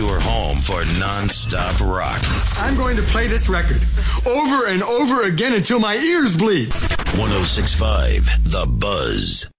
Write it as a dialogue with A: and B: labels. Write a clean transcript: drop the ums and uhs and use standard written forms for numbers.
A: your home for non-stop rock.
B: I'm going to play this record over and over again until my ears bleed.
A: 106.5 The Buzz.